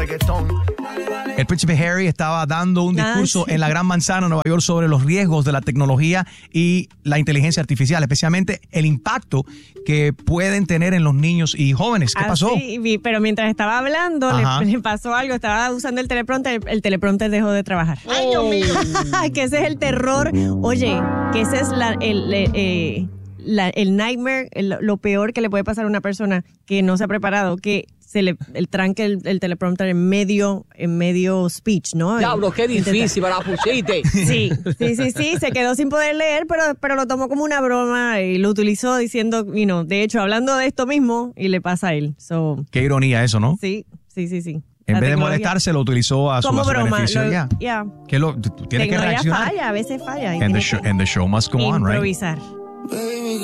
El príncipe Harry estaba dando un discurso en la Gran Manzana, Nueva York, sobre los riesgos de la tecnología y la inteligencia artificial, especialmente el impacto que pueden tener en los niños y jóvenes. ¿Qué pasó? Sí, pero mientras estaba hablando, le pasó algo. Estaba usando el teleprompter dejó de trabajar. ¡Ay, Dios mío! Que ese es el terror. Oye, que ese es el nightmare, lo peor que le puede pasar a una persona que no se ha preparado, que el tranque el teleprompter en medio speech, ¿no? Diablo, qué difícil, me la pusiste. Sí, se quedó sin poder leer, pero lo tomó como una broma y lo utilizó diciendo, de hecho, hablando de esto mismo, y le pasa a él. Qué ironía eso, ¿no? Sí. En vez de molestarse, lo utilizó a su beneficio. Que tú tienes que reaccionar. A veces falla. And the show must go on, right? Improvisar.